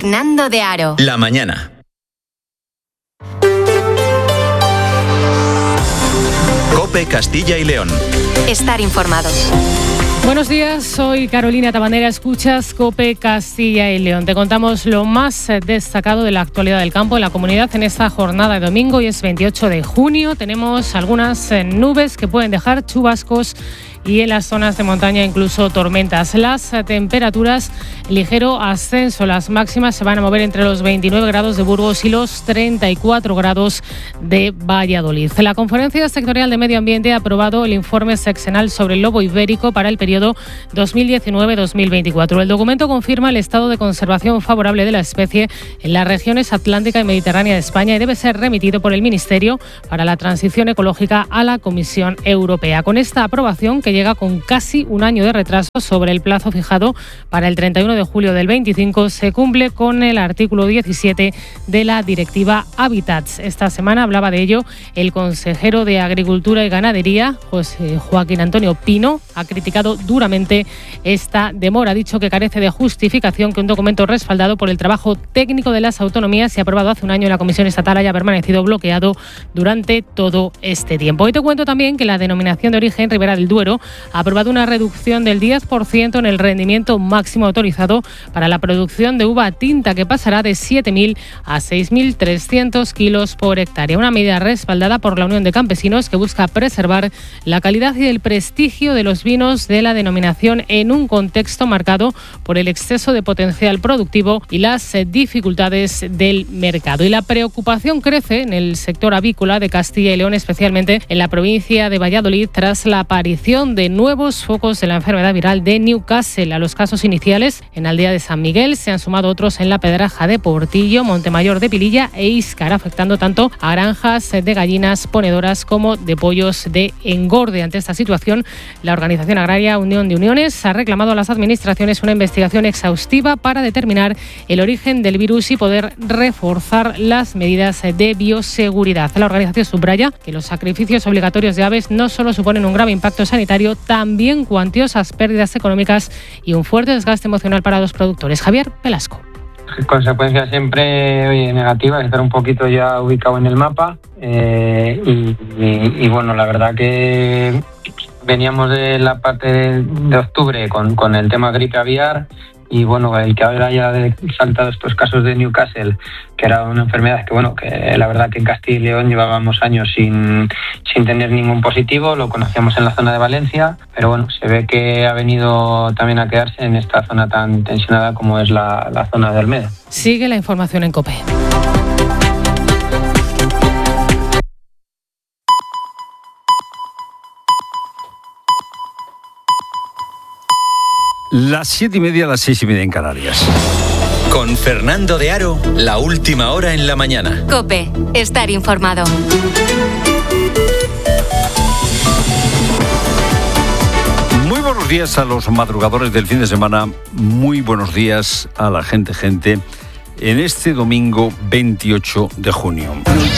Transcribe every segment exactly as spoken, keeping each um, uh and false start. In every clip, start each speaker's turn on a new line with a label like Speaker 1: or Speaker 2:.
Speaker 1: Fernando de Aro.
Speaker 2: La mañana. COPE Castilla y León.
Speaker 1: Estar informado.
Speaker 3: Buenos días, soy Carolina Tabanera, escuchas COPE Castilla y León. Te contamos lo más destacado de la actualidad del campo en la comunidad en esta jornada de domingo. Y es veintiocho de junio, tenemos algunas nubes que pueden dejar chubascos y en las zonas de montaña incluso tormentas. Las temperaturas, ligero ascenso. Las máximas se van a mover entre los veintinueve grados de Burgos y los treinta y cuatro grados de Valladolid. La Conferencia Sectorial de Medio Ambiente ha aprobado el informe sexenal sobre el lobo ibérico para el periodo dos mil diecinueve dos mil veinticuatro. El documento confirma el estado de conservación favorable de la especie en las regiones atlántica y mediterránea de España y debe ser remitido por el Ministerio para la Transición Ecológica a la Comisión Europea. Con esta aprobación, que llega con casi un año de retraso sobre el plazo fijado para el treinta y uno de julio del veinticinco, se cumple con el artículo diecisiete de la Directiva Hábitats. Esta semana hablaba de ello el consejero de Agricultura y Ganadería, José Joaquín Antonio Pino. Ha criticado duramente esta demora. Ha dicho que carece de justificación que un documento respaldado por el trabajo técnico de las autonomías y aprobado hace un año en la Comisión Estatal haya permanecido bloqueado durante todo este tiempo. Hoy te cuento también que la denominación de origen Ribera del Duero ha aprobado una reducción del diez por ciento en el rendimiento máximo autorizado para la producción de uva tinta, que pasará de siete mil a seis mil trescientos kilos por hectárea. Una medida respaldada por la Unión de Campesinos, que busca preservar la calidad y el prestigio de los vinos de la denominación en un contexto marcado por el exceso de potencial productivo y las dificultades del mercado. Y la preocupación crece en el sector avícola de Castilla y León, especialmente en la provincia de Valladolid, tras la aparición de nuevos focos de la enfermedad viral de Newcastle. A los casos iniciales en Aldea de San Miguel se han sumado otros en La Pedraja de Portillo, Montemayor de Pililla e Íscar, afectando tanto a granjas de gallinas ponedoras como de pollos de engorde. Ante esta situación, la organización agraria Unión de Uniones ha reclamado a las administraciones una investigación exhaustiva para determinar el origen del virus y poder reforzar las medidas de bioseguridad. La organización subraya que los sacrificios obligatorios de aves no solo suponen un grave impacto sanitario, también cuantiosas pérdidas económicas y un fuerte desgaste emocional para los productores. Javier Velasco.
Speaker 4: Consecuencias siempre oye, negativas, estar un poquito ya ubicado en el mapa eh, y, y, y bueno, la verdad que veníamos de la parte de, de octubre con, con el tema gripe aviar y bueno, el que ahora haya saltado estos casos de Newcastle, que era una enfermedad que bueno, que la verdad que en Castilla y León llevábamos años sin, sin tener ningún positivo, lo conocíamos en la zona de Valencia, pero bueno, se ve que ha venido también a quedarse en esta zona tan tensionada como es la, la zona de Almeda.
Speaker 3: Sigue la información en COPE.
Speaker 5: Las siete y media, las seis y media en Canarias.
Speaker 2: Con Fernando de Aro, la última hora en la mañana.
Speaker 1: COPE, estar informado.
Speaker 5: Muy buenos días a los madrugadores del fin de semana. Muy buenos días a la gente, gente, en este domingo veintiocho de junio.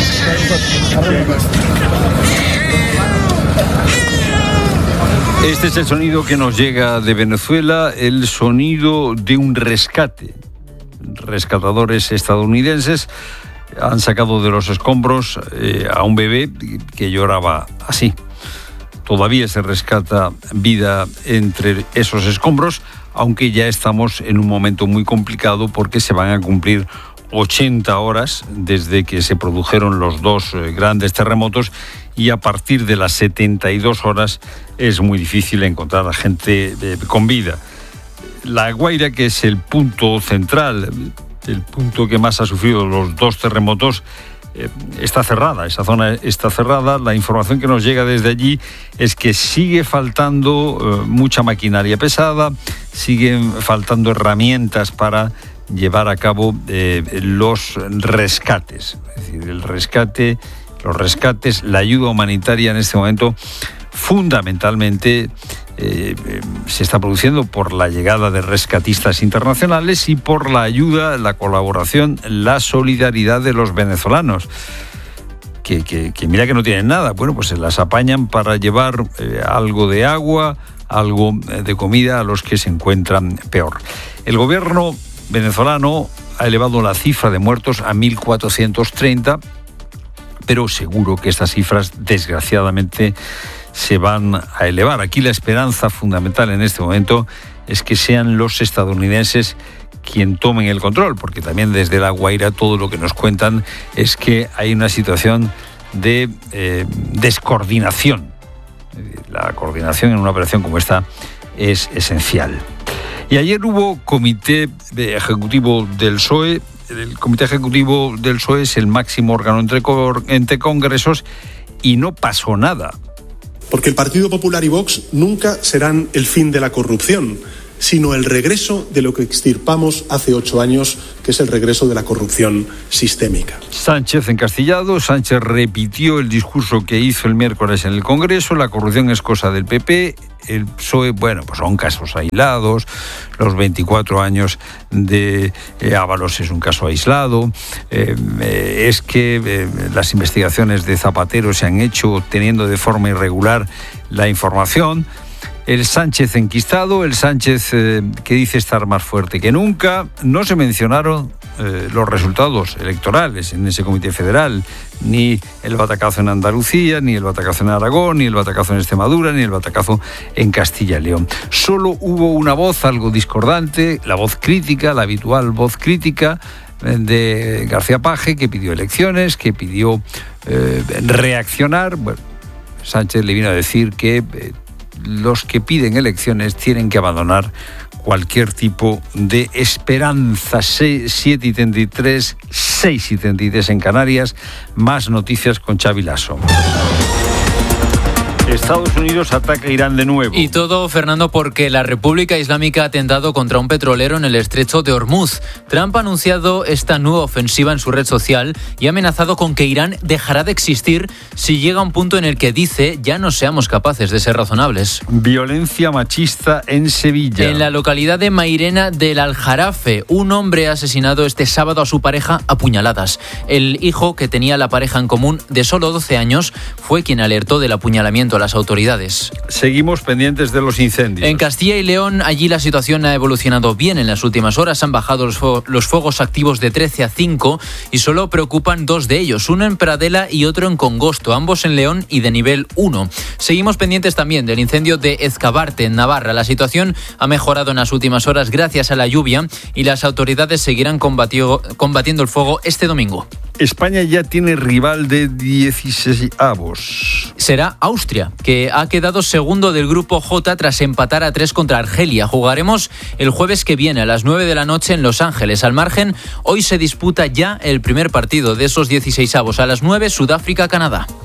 Speaker 5: Este es el sonido que nos llega de Venezuela, el sonido de un rescate. Rescatadores estadounidenses han sacado de los escombros eh, a un bebé que lloraba así. Todavía se rescata vida entre esos escombros, aunque ya estamos en un momento muy complicado porque se van a cumplir ochenta horas desde que se produjeron los dos eh, grandes terremotos, y a partir de las setenta y dos horas es muy difícil encontrar a gente eh, con vida. La Guaira, que es el punto central, el punto que más ha sufrido los dos terremotos, eh, está cerrada, esa zona está cerrada. La información que nos llega desde allí es que sigue faltando eh, mucha maquinaria pesada, siguen faltando herramientas para llevar a cabo eh, los rescates. Es decir, el rescate, los rescates, la ayuda humanitaria en este momento fundamentalmente eh, eh, se está produciendo por la llegada de rescatistas internacionales y por la ayuda, la colaboración, la solidaridad de los venezolanos. Que, que, que mira que no tienen nada, bueno, pues se las apañan para llevar eh, algo de agua, algo de comida a los que se encuentran peor. El gobierno venezolano ha elevado la cifra de muertos a mil cuatrocientos treinta, pero seguro que estas cifras, desgraciadamente, se van a elevar. Aquí la esperanza fundamental en este momento es que sean los estadounidenses quien tomen el control, porque también desde La Guaira todo lo que nos cuentan es que hay una situación de eh, descoordinación. La coordinación en una operación como esta es esencial. Y ayer hubo comité ejecutivo del P S O E. El comité ejecutivo del P S O E es el máximo órgano entre, entre congresos y no pasó nada.
Speaker 6: Porque el Partido Popular y Vox nunca serán el fin de la corrupción, sino el regreso de lo que extirpamos hace ocho años, que es el regreso de la corrupción sistémica.
Speaker 5: Sánchez encastillado. Sánchez repitió el discurso que hizo el miércoles en el Congreso. La corrupción es cosa del P P. El P S O E, bueno, pues son casos aislados. Los veinticuatro años de eh, Ábalos es un caso aislado. Eh, eh, es que eh, las investigaciones de Zapatero se han hecho teniendo de forma irregular la información. El Sánchez enquistado, el Sánchez eh, que dice estar más fuerte que nunca. No se mencionaron eh, los resultados electorales en ese comité federal, ni el batacazo en Andalucía, ni el batacazo en Aragón, ni el batacazo en Extremadura, ni el batacazo en Castilla y León. Solo hubo una voz algo discordante, la voz crítica, la habitual voz crítica de García Page, que pidió elecciones, que pidió eh, reaccionar. Bueno, Sánchez le vino a decir que eh, los que piden elecciones tienen que abandonar cualquier tipo de esperanza. siete y treinta y tres, seis y treinta y tres en Canarias. Más noticias con Xavi Lasso. Estados Unidos ataca a Irán de nuevo.
Speaker 7: Y todo, Fernando, porque la República Islámica ha atentado contra un petrolero en el estrecho de Hormuz. Trump ha anunciado esta nueva ofensiva en su red social y ha amenazado con que Irán dejará de existir si llega a un punto en el que dice ya no seamos capaces de ser razonables.
Speaker 5: Violencia machista en Sevilla.
Speaker 7: En la localidad de Mairena del Aljarafe, un hombre ha asesinado este sábado a su pareja a puñaladas. El hijo, que tenía la pareja en común de solo doce años, fue quien alertó del apuñalamiento a las autoridades.
Speaker 5: Seguimos pendientes de los incendios.
Speaker 7: En Castilla y León, allí la situación ha evolucionado bien en las últimas horas. Han bajado los, fu- los fuegos activos de trece a cinco y solo preocupan dos de ellos, uno en Pradela y otro en Congosto, ambos en León y de nivel uno. Seguimos pendientes también del incendio de Ezcabarte, en Navarra. La situación ha mejorado en las últimas horas gracias a la lluvia y las autoridades seguirán combatió, combatiendo el fuego este domingo.
Speaker 5: España ya tiene rival de dieciséis avos.
Speaker 7: Será Austria, que ha quedado segundo del grupo J tras empatar a tres contra Argelia. Jugaremos el jueves que viene a las nueve de la noche en Los Ángeles. Al margen, hoy se disputa ya el primer partido de esos dieciséis avos. A las nueve, Sudáfrica-Canadá.